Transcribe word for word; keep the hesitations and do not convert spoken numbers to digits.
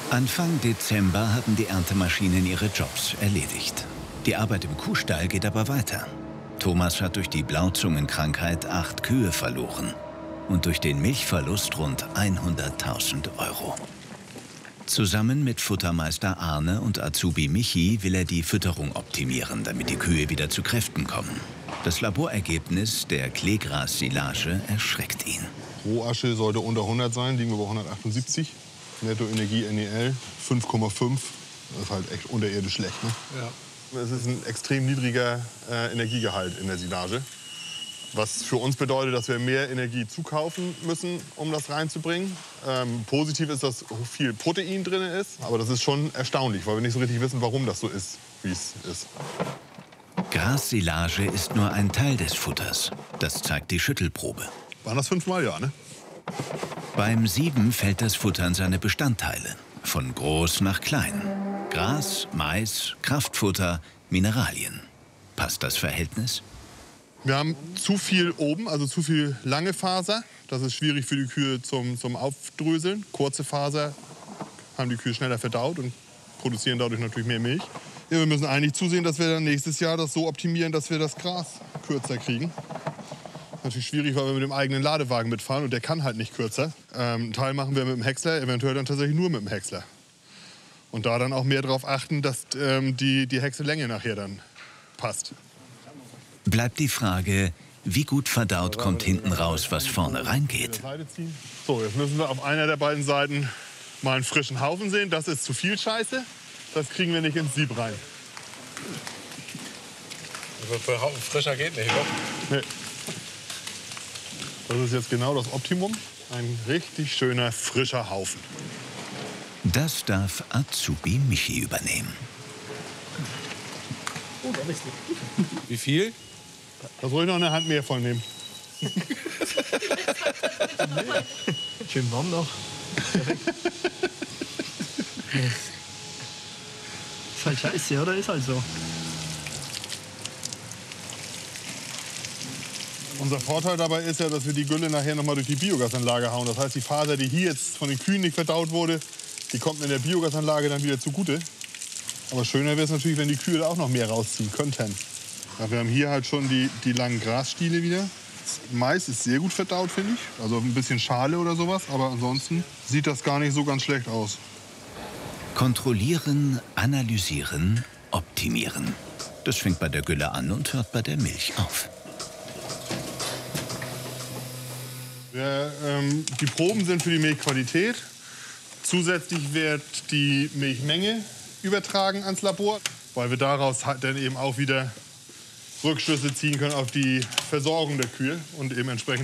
Anfang Dezember haben die Erntemaschinen ihre Jobs erledigt. Die Arbeit im Kuhstall geht aber weiter. Thomas hat durch die Blauzungenkrankheit acht Kühe verloren und durch den Milchverlust rund hunderttausend Euro. Zusammen mit Futtermeister Arne und Azubi Michi will er die Fütterung optimieren, damit die Kühe wieder zu Kräften kommen. Das Laborergebnis der Kleegras-Silage erschreckt ihn. Rohasche sollte unter hundert sein, liegen wir bei hundertachtundsiebzig. Nettoenergie N E L fünf Komma fünf. Das ist halt echt unterirdisch schlecht. Ne? Ja. Es ist ein extrem niedriger äh, Energiegehalt in der Silage. Was für uns bedeutet, dass wir mehr Energie zukaufen müssen, um das reinzubringen. Ähm, positiv ist, dass viel Protein drin ist. Aber das ist schon erstaunlich, weil wir nicht so richtig wissen, warum das so ist, wie es ist. Grassilage ist nur ein Teil des Futters. Das zeigt die Schüttelprobe. Waren das fünfmal, ja, ne? Beim Sieben fällt das Futter in seine Bestandteile. Von groß nach klein. Gras, Mais, Kraftfutter, Mineralien. Passt das Verhältnis? Wir haben zu viel oben, also zu viel lange Faser. Das ist schwierig für die Kühe zum, zum Aufdröseln. Kurze Faser haben die Kühe schneller verdaut und produzieren dadurch natürlich mehr Milch. Ja, wir müssen eigentlich zusehen, dass wir dann nächstes Jahr das so optimieren, dass wir das Gras kürzer kriegen. Natürlich schwierig, weil wir mit dem eigenen Ladewagen mitfahren und der kann halt nicht kürzer. Ähm, einen Teil machen wir mit dem Häcksler, eventuell dann tatsächlich nur mit dem Häcksler. Und da dann auch mehr darauf achten, dass ähm, die, die Häcksellänge nachher dann passt. Bleibt die Frage, wie gut verdaut kommt hinten raus, was vorne reingeht. So, jetzt müssen wir auf einer der beiden Seiten mal einen frischen Haufen sehen. Das ist zu viel Scheiße. Das kriegen wir nicht ins Sieb rein. Also Haufen frischer geht nicht, oder? Nee. Das ist jetzt genau das Optimum. Ein richtig schöner, frischer Haufen. Das darf Azubi Michi übernehmen. Oh, da bist du. Wie viel? Da soll ich noch eine Hand mehr von nehmen. Schön warm noch. Ist halt scheiße, oder? Ist halt so. Unser Vorteil dabei ist ja, dass wir die Gülle nachher noch mal durch die Biogasanlage hauen. Das heißt, die Faser, die hier jetzt von den Kühen nicht verdaut wurde, die kommt in der Biogasanlage dann wieder zugute. Aber schöner wäre es natürlich, wenn die Kühe da auch noch mehr rausziehen könnten. Ja, wir haben hier halt schon die, die langen Grasstiele wieder. Das Mais ist sehr gut verdaut, finde ich. Also ein bisschen Schale oder sowas. Aber ansonsten sieht das gar nicht so ganz schlecht aus. Kontrollieren, analysieren, optimieren. Das fängt bei der Gülle an und hört bei der Milch auf. Ja, ähm, die Proben sind für die Milchqualität. Zusätzlich wird die Milchmenge übertragen ans Labor, weil wir daraus dann eben auch wieder Rückschlüsse ziehen können auf die Versorgung der Kühe und eben entsprechend